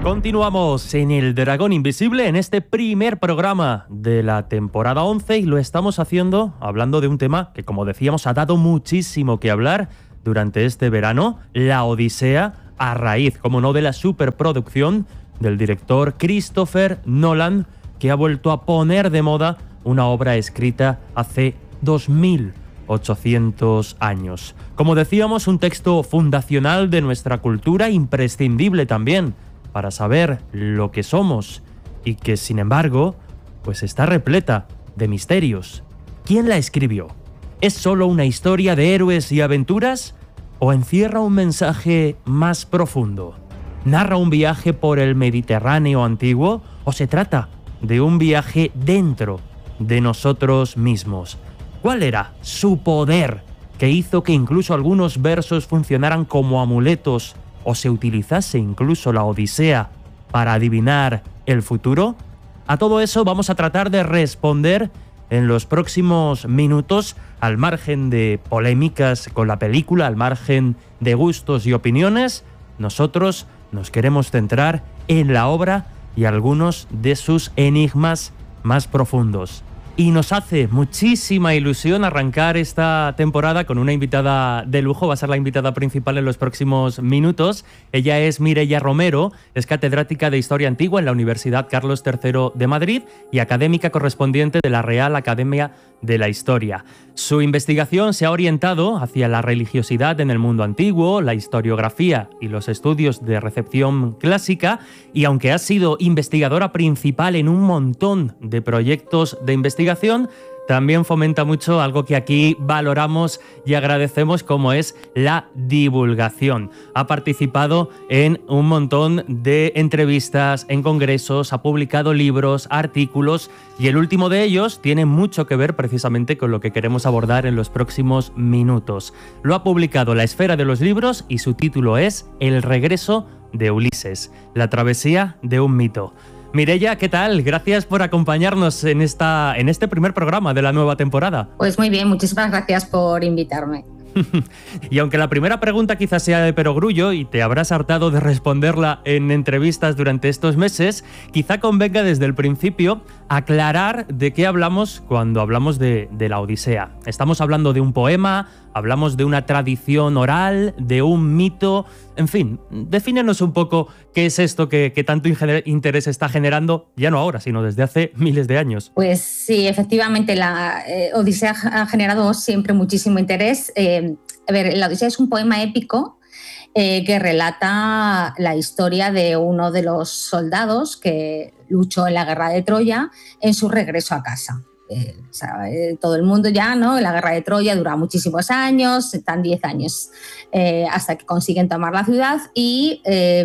Continuamos en El Dragón Invisible en este primer programa de la temporada 11 y lo estamos haciendo hablando de un tema que, como decíamos, ha dado muchísimo que hablar durante este verano, la Odisea, a raíz, como no, de la superproducción del director Christopher Nolan, que ha vuelto a poner de moda una obra escrita hace 2800 años. Como decíamos, un texto fundacional de nuestra cultura, imprescindible también para saber lo que somos y que, sin embargo, pues está repleta de misterios. ¿Quién la escribió? ¿Es solo una historia de héroes y aventuras o encierra un mensaje más profundo? ¿Narra un viaje por el Mediterráneo antiguo o se trata de un viaje dentro de nosotros mismos? ¿Cuál era su poder que hizo que incluso algunos versos funcionaran como amuletos o se utilizase incluso la Odisea para adivinar el futuro? A todo eso vamos a tratar de responder en los próximos minutos, al margen de polémicas con la película, al margen de gustos y opiniones. Nosotros nos queremos centrar en la obra y algunos de sus enigmas más profundos. Y nos hace muchísima ilusión arrancar esta temporada con una invitada de lujo. Va a ser la invitada principal en los próximos minutos. Ella es Mireia Romero, es catedrática de Historia Antigua en la Universidad Carlos III de Madrid y académica correspondiente de la Real Academia de la Historia. Su investigación se ha orientado hacia la religiosidad en el mundo antiguo, la historiografía y los estudios de recepción clásica, y aunque ha sido investigadora principal en un montón de proyectos de investigación, también fomenta mucho algo que aquí valoramos y agradecemos, como es la divulgación. Ha participado en un montón de entrevistas, en congresos, ha publicado libros, artículos, y el último de ellos tiene mucho que ver precisamente con lo que queremos abordar en los próximos minutos. Lo ha publicado La Esfera de los Libros y su título es El regreso de Ulises, la travesía de un mito. Mireia, ¿qué tal? Gracias por acompañarnos en este primer programa de la nueva temporada. Pues muy bien, muchísimas gracias por invitarme. Y aunque la primera pregunta quizás sea de perogrullo y te habrás hartado de responderla en entrevistas durante estos meses, quizá convenga desde el principio aclarar de qué hablamos cuando hablamos de la Odisea. Estamos hablando de un poema, hablamos de una tradición oral, de un mito. En fin, defínenos un poco qué es esto que tanto interés está generando, ya no ahora, sino desde hace miles de años. Pues sí, efectivamente, la Odisea ha generado siempre muchísimo interés. A ver, la Odisea es un poema épico que relata la historia de uno de los soldados que luchó en la guerra de Troya en su regreso a casa. Todo el mundo ya, ¿no? La guerra de Troya dura muchísimos años, están 10 años hasta que consiguen tomar la ciudad, y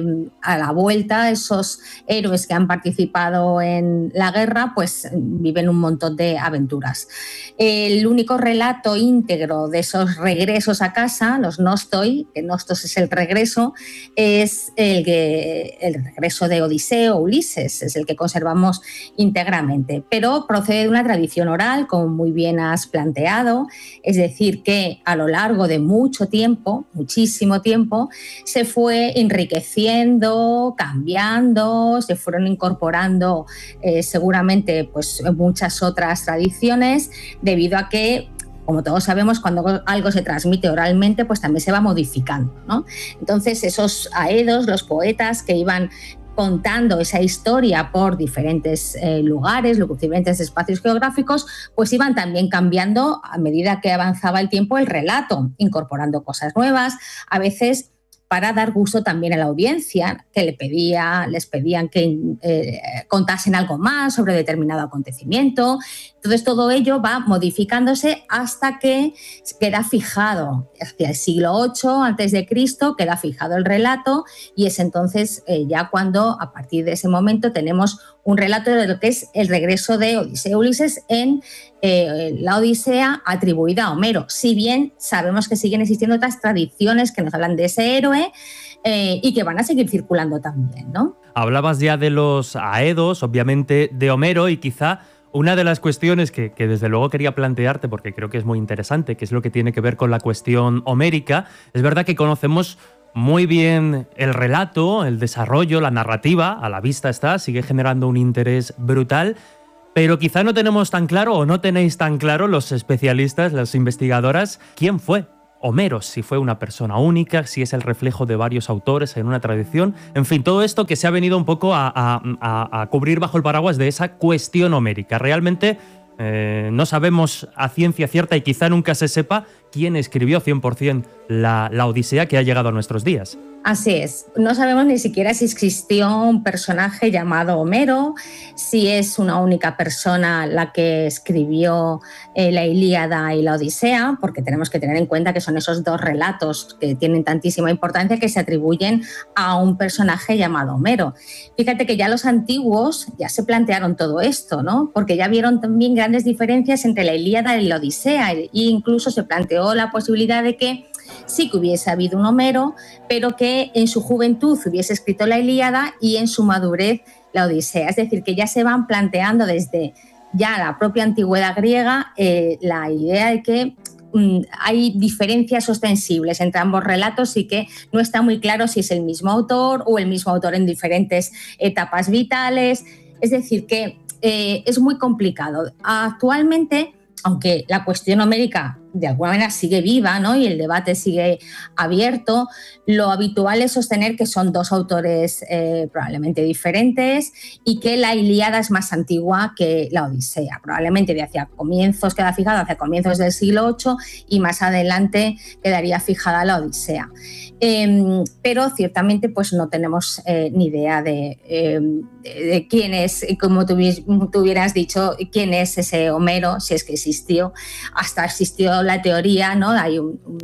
a la vuelta esos héroes que han participado en la guerra pues viven un montón de aventuras. El único relato íntegro de esos regresos a casa, los nostoi, que nostos es el regreso, es el regreso de Odiseo, Ulises, es el que conservamos íntegramente, pero procede de una tradición oral, como muy bien has planteado, es decir, que a lo largo de mucho tiempo, muchísimo tiempo, se fue enriqueciendo, cambiando, se fueron incorporando seguramente pues muchas otras tradiciones, debido a que, como todos sabemos, cuando algo se transmite oralmente, pues también se va modificando, ¿no? Entonces, esos aedos, los poetas que iban contando esa historia por diferentes lugares, diferentes espacios geográficos, pues iban también cambiando a medida que avanzaba el tiempo el relato, incorporando cosas nuevas, a veces para dar gusto también a la audiencia, que les pedían que contasen algo más sobre determinado acontecimiento. Entonces, todo ello va modificándose hasta que queda fijado, hacia el siglo VIII a.C., queda fijado el relato, y es entonces ya cuando, a partir de ese momento, tenemos un relato de lo que es el regreso de Odiseo Ulises en la Odisea atribuida a Homero, si bien sabemos que siguen existiendo otras tradiciones que nos hablan de ese héroe y que van a seguir circulando también, ¿no? Hablabas ya de los aedos, obviamente de Homero, y quizá una de las cuestiones que desde luego quería plantearte, porque creo que es muy interesante, que es lo que tiene que ver con la cuestión homérica. Es verdad que conocemos muy bien el relato, el desarrollo, la narrativa, a la vista está, sigue generando un interés brutal, pero quizá no tenemos tan claro, o no tenéis tan claro los especialistas, las investigadoras, quién fue Homero, si fue una persona única, si es el reflejo de varios autores en una tradición, en fin, todo esto que se ha venido un poco a cubrir bajo el paraguas de esa cuestión homérica. Realmente no sabemos a ciencia cierta y quizá nunca se sepa quién escribió 100% la Odisea que ha llegado a nuestros días. Así es, no sabemos ni siquiera si existió un personaje llamado Homero, si es una única persona la que escribió la Ilíada y la Odisea, porque tenemos que tener en cuenta que son esos dos relatos que tienen tantísima importancia que se atribuyen a un personaje llamado Homero. Fíjate que ya los antiguos ya se plantearon todo esto, ¿no? Porque ya vieron también grandes diferencias entre la Ilíada y la Odisea, e incluso se planteó la posibilidad de que sí que hubiese habido un Homero, pero que en su juventud hubiese escrito la Ilíada y en su madurez la Odisea. Es decir, que ya se van planteando desde ya la propia antigüedad griega la idea de que hay diferencias ostensibles entre ambos relatos y que no está muy claro si es el mismo autor o el mismo autor en diferentes etapas vitales. Es decir, que es muy complicado. Actualmente, aunque la cuestión homérica de alguna manera sigue viva, ¿no? Y el debate sigue abierto, lo habitual es sostener que son dos autores probablemente diferentes y que la Ilíada es más antigua que la Odisea, probablemente de hacia comienzos, queda fijado hacia comienzos del siglo VIII y más adelante quedaría fijada la Odisea. Pero ciertamente pues no tenemos ni idea de quién es, como tú hubieras dicho, quién es ese Homero, si es que existió. Hasta existió la teoría, ¿no? Hay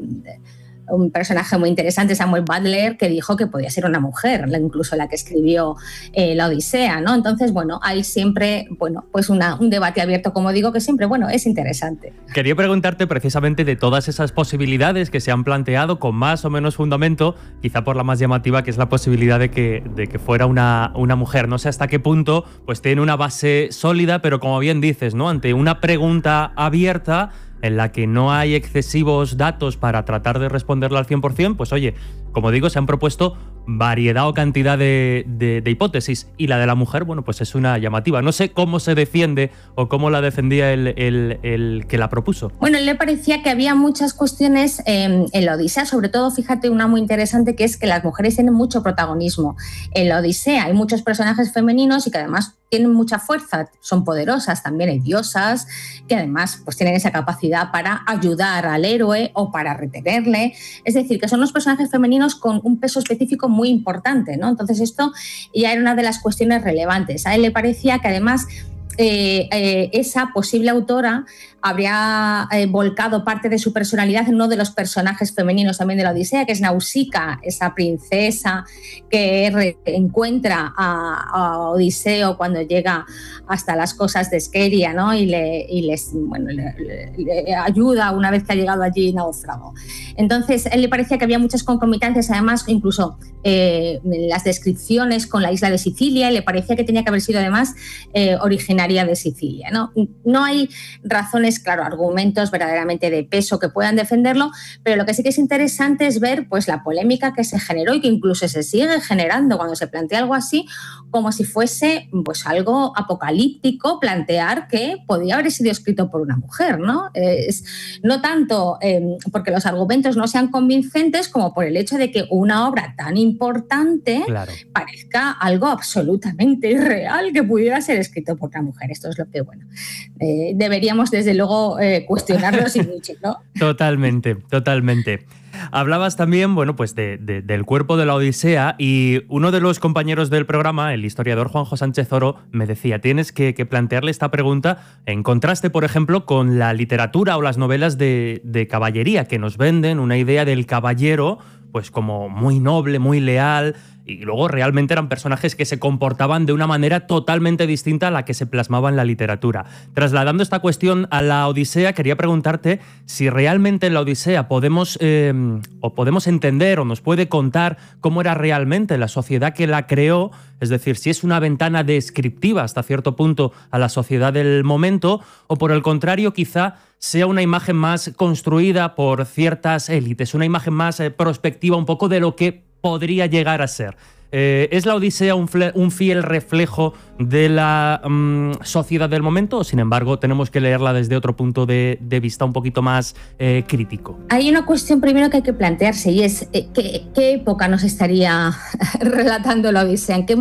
un personaje muy interesante, Samuel Butler, que dijo que podía ser una mujer, incluso la que escribió la Odisea, ¿no? Entonces, bueno, hay siempre, bueno, pues un debate abierto, como digo, que siempre, bueno, es interesante. Quería preguntarte precisamente de todas esas posibilidades que se han planteado con más o menos fundamento, quizá por la más llamativa, que es la posibilidad de que fuera una mujer. No sé hasta qué punto pues tiene una base sólida, pero como bien dices, ¿no? Ante una pregunta abierta en la que no hay excesivos datos para tratar de responderla al 100%, pues oye, como digo, se han propuesto variedad o cantidad de hipótesis, y la de la mujer, bueno, pues es una llamativa. No sé cómo se defiende o cómo la defendía el que la propuso. Bueno, le parecía que había muchas cuestiones en la Odisea, sobre todo, fíjate, una muy interesante, que es que las mujeres tienen mucho protagonismo. En la Odisea hay muchos personajes femeninos y que además tienen mucha fuerza, son poderosas, también hay diosas que además pues tienen esa capacidad para ayudar al héroe o para retenerle. Es decir, que son los personajes femeninos con un peso específico muy importante, ¿no? Entonces esto ya era una de las cuestiones relevantes. A él le parecía que además esa posible autora habría volcado parte de su personalidad en uno de los personajes femeninos también de la Odisea, que es Nausicaa, esa princesa que encuentra a Odiseo cuando llega hasta las costas de Esqueria, ¿no? y le ayuda una vez que ha llegado allí náufrago. Entonces, a él le parecía que había muchas concomitancias, además, incluso las descripciones con la isla de Sicilia, le parecía que tenía que haber sido además originaria de Sicilia, ¿no? No hay razones, claro, argumentos verdaderamente de peso que puedan defenderlo, pero lo que sí que es interesante es ver pues la polémica que se generó y que incluso se sigue generando cuando se plantea algo así, como si fuese pues algo apocalíptico plantear que podía haber sido escrito por una mujer, ¿no? No tanto porque los argumentos no sean convincentes, como por el hecho de que una obra tan importante parezca algo absolutamente irreal que pudiera ser escrito por una mujer. Esto es lo que, bueno, deberíamos desde luego cuestionarlo sin mucho, ¿no? Totalmente, totalmente. Hablabas también, bueno, pues del cuerpo de la Odisea, y uno de los compañeros del programa, el historiador Juanjo Sánchez Oro, me decía, tienes que plantearle esta pregunta en contraste, por ejemplo, con la literatura o las novelas de caballería, que nos venden una idea del caballero pues como muy noble, muy leal, y luego realmente eran personajes que se comportaban de una manera totalmente distinta a la que se plasmaba en la literatura. Trasladando esta cuestión a la Odisea, quería preguntarte si realmente en la Odisea podemos entender o nos puede contar cómo era realmente la sociedad que la creó, es decir, si es una ventana descriptiva hasta cierto punto a la sociedad del momento, o por el contrario quizá sea una imagen más construida por ciertas élites, una imagen más prospectiva un poco de lo que podría llegar a ser. ¿Es la Odisea un fiel reflejo de la sociedad del momento o, sin embargo, tenemos que leerla desde otro punto de vista un poquito más crítico? Hay una cuestión primero que hay que plantearse y es ¿qué época nos estaría relatando la Odisea? ¿En qué